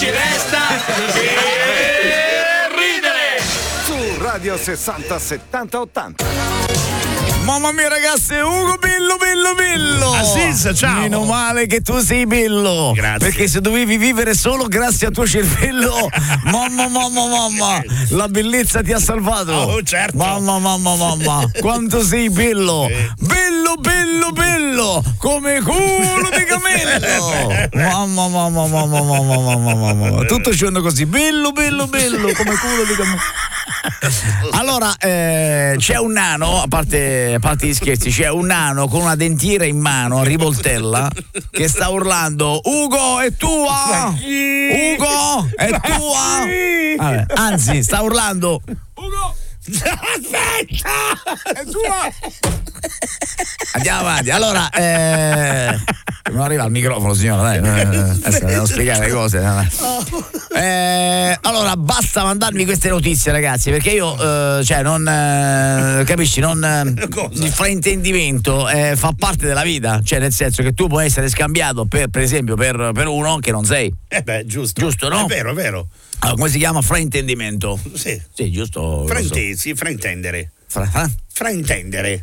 ci resta che ridere. Su Radio 60 70 80. Mamma mia ragazzi, Ugo Billo. Assis, ciao. Meno male che tu sei bello. Grazie. Perché se dovevi vivere solo grazie al tuo cervello, mamma, la bellezza ti ha salvato. Oh, certo. Mamma, quanto sei bello. Bello, come culo di camello. Mamma. Tutto il giorno così, bello, come culo di camello. Allora, c'è un nano, a parte gli scherzi, c'è un nano con una dentiera in mano a rivoltella che sta urlando: Ugo, è tua! Ugo, è tua! Vabbè, anzi, sta urlando: Ugo! Aspetta! È tua! Andiamo avanti. Allora, non arriva al microfono, signora, dai. Adesso devo spiegare le cose. Allora, basta mandarmi queste notizie, ragazzi, perché io, non capisci, il fraintendimento fa parte della vita, cioè nel senso che tu puoi essere scambiato per esempio per uno che non sei. Giusto, no? È vero. Allora, come si chiama? Fraintendimento. Sì, giusto. Fraintendere. Fraintendere,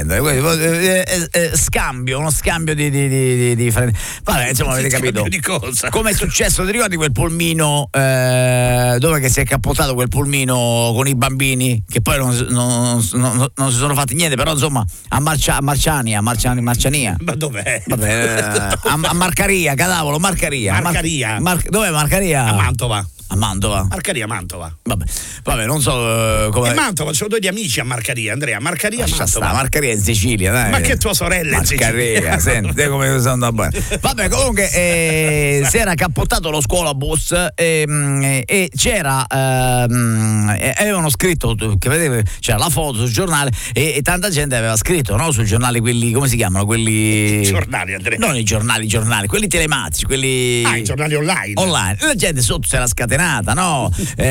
scambio, uno scambio di vabbè, insomma, avete capito di cosa? Come è successo, ti ricordi quel pulmino dove che si è cappottato quel pulmino con i bambini che poi non si sono fatti niente, però insomma a Marciania. Ma dov'è? Vabbè, a Marcaria, cadavolo, Marcaria. Dov'è Marcaria? A Mantova. Marcaria, Mantova. Vabbè, non so come. E Mantova, c'ho due Amici a Marcaria, Andrea. Marcaria, Mantova. Marcaria in Sicilia, dai. Ma che tua sorella è in Sicilia? Marcaria, senti come sono andato bene. Vabbè, comunque si era cappottato lo scuolabus e c'era avevano scritto, che vedete, c'era la foto sul giornale e tanta gente aveva scritto, no, sul giornale, quelli, come si chiamano, quelli giornali, Andrea. Non i giornali, quelli telematici, quelli i giornali online. La gente sotto si era scatenata, no?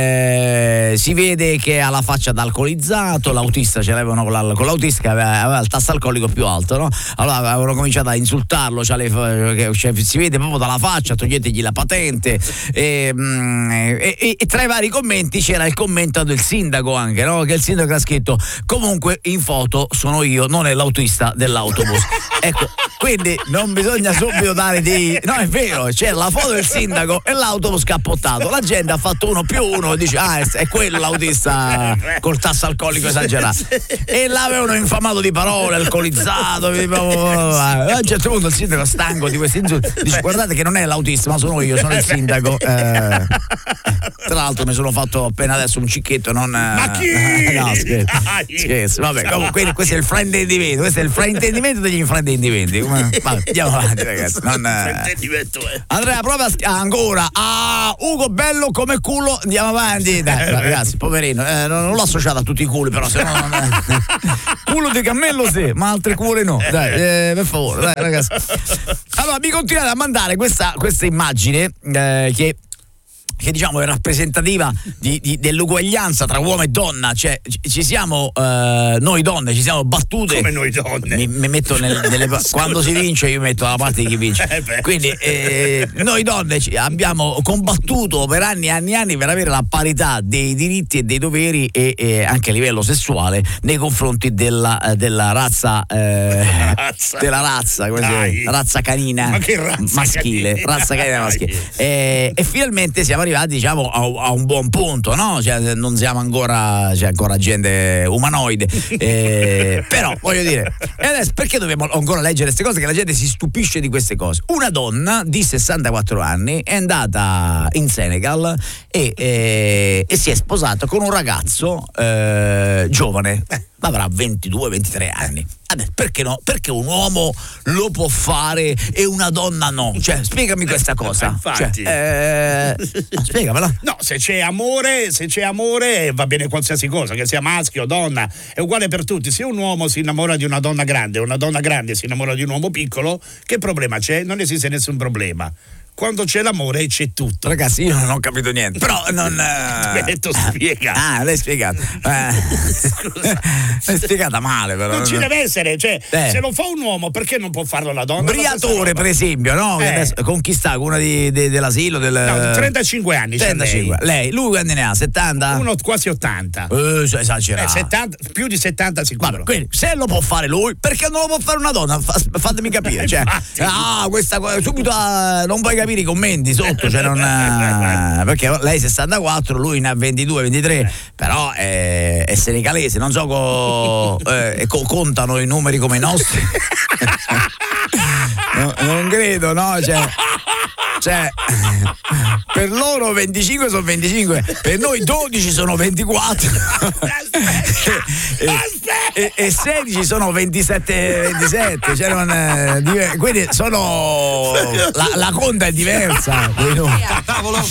Si vede che ha la faccia da alcolizzato, l'autista ce l'avevano con l'autista che aveva il tasso alcolico più alto, no? Allora avevano cominciato a insultarlo, si vede proprio dalla faccia, toglietegli la patente e tra i vari commenti c'era il commento del sindaco anche, no? Che il sindaco ha scritto: comunque in foto sono io, non è l'autista dell'autobus. Ecco, quindi non bisogna subito dare no, è vero, c'è la foto del sindaco e l'autobus cappottato. La gente ha fatto 1 + 1 e dice: è quello l'autista col tasso alcolico esagerato. E l'avevano infamato di parole, alcolizzato. A un certo punto il sindaco, stanco di questi insulti, dice: guardate che non è l'autista, ma sono io, sono il sindaco. Tra l'altro mi sono fatto appena adesso un cicchetto, non. Ma chi? No, scherzo. Vabbè, comunque questo è il fraintendimento degli infraintendimenti. Vabbè, andiamo avanti, ragazzi. Andrea, prova ancora. Ugo bello come culo, andiamo avanti. Dai, ragazzi, poverino, non l'ho associato a tutti i culi, però se no culo di cammello sì, ma altre culi no. Dai, per favore, dai, ragazzi. Allora, mi continuate a mandare questa immagine che diciamo è rappresentativa dell'uguaglianza tra uomo e donna, cioè ci siamo noi donne ci siamo battute. Come noi donne? Mi metto quando si vince io mi metto dalla parte di chi vince. Quindi noi donne abbiamo combattuto per anni e anni per avere la parità dei diritti e dei doveri e anche a livello sessuale nei confronti della razza razza canina. Ma che razza maschile, canina? razza canina maschile. E finalmente siamo arrivati, diciamo, a un buon punto, no? Cioè, non siamo ancora, c'è ancora gente umanoide, però voglio dire, e adesso perché dobbiamo ancora leggere queste cose, che la gente si stupisce di queste cose? Una donna di 64 anni è andata in Senegal e si è sposata con un ragazzo giovane, avrà 22-23 anni. Perché no? Perché un uomo lo può fare e una donna no? Cioè, spiegami questa cosa. Infatti. Spiegamela. No, se c'è amore va bene qualsiasi cosa, che sia maschio o donna, è uguale per tutti. Se un uomo si innamora di una donna grande si innamora di un uomo piccolo, che problema c'è? Non esiste nessun problema. quando c'è l'amore c'è tutto. Ragazzi, io non ho capito niente, però non. Detto spiega. Ah, l'hai spiegato. Scusa. L'hai spiegata male, però. Non ci deve essere, cioè, se lo fa un uomo, perché non può farlo la donna? Briatore, per esempio, no? Che adesso conquista una dell'asilo del. No, 35 anni. 35. Lei, lui quanti ne ha? 70? Uno quasi 80. Esagerato. 70, più di 70 sicuro. Vabbè, quindi, se lo può fare lui, perché non lo può fare una donna? Fatemi capire. Cioè, questa subito non puoi capire i commenti sotto, cioè non, perché lei 64, lui ne ha 22, 23, però è senegalese, non so contano i numeri come i nostri. Non credo, no? Cioè, per loro 25 sono 25, per noi 12 sono 24 e 16 sono 27, cioè quindi sono la conta è diversa.